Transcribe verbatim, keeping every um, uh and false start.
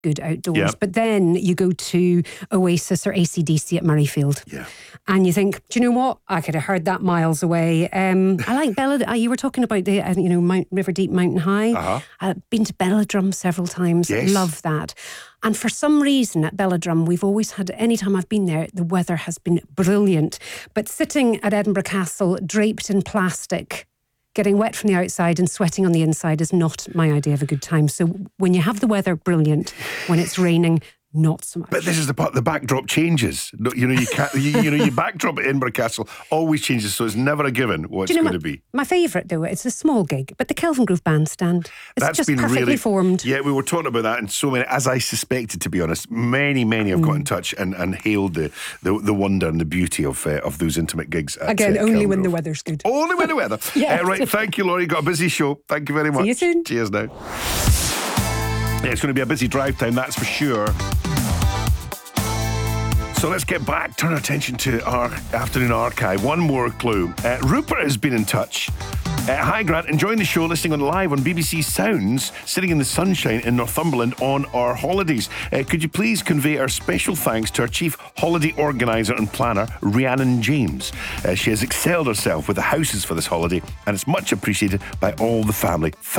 good outdoors. Yeah. But then you go to Oasis or A C D C at Murrayfield. Yeah. And you think, do you know what? I could have heard that miles away. Um, I like Bella. You were talking about the, uh, you know, Mount River Deep, Mountain High. Uh-huh. I've been to Belladrum several times. Yes. Love that. And for some reason at Belladrum, we've always had, anytime I've been there, the weather has been brilliant. But sitting at Edinburgh Castle, draped in plastic, getting wet from the outside and sweating on the inside is not my idea of a good time. So when you have the weather, brilliant. When it's raining, not so much. But this is the part, the backdrop changes. No, You know, you can't, you, you know, your backdrop at Edinburgh Castle always changes, so it's never a given what Do it's you know going my, to be. My favourite, though, it's a small gig, but the Kelvingrove Bandstand. It's That's just been perfectly really formed. Yeah, we were talking about that, and so many, as I suspected, to be honest, many, many have got in touch and, and hailed the, the the wonder and the beauty of uh, of those intimate gigs. At, Again, uh, only when the Kelvingrove. weather's good. Only when the weather. Yeah. Uh, right, thank you, Laurie. Got a busy show. Thank you very much. See you soon. Cheers now. Yeah, it's going to be a busy drive time, that's for sure. So let's get back, turn our attention to our afternoon archive. One more clue. Uh, Rupert has been in touch. Uh, hi, Grant. Enjoying the show, listening on live on B B C Sounds, sitting in the sunshine in Northumberland on our holidays. Uh, could you please convey our special thanks to our chief holiday organiser and planner, Rhiannon James. Uh, she has excelled herself with the houses for this holiday, and it's much appreciated by all the family.